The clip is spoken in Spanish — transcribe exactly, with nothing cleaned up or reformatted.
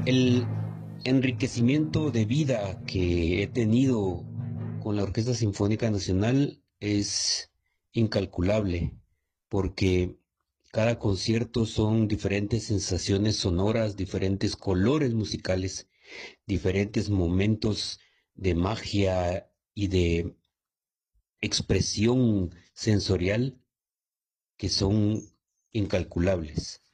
El enriquecimiento de vida que he tenido con la Orquesta Sinfónica Nacional es incalculable, porque cada concierto son diferentes sensaciones sonoras, diferentes colores musicales, diferentes momentos de magia y de expresión sensorial que son incalculables.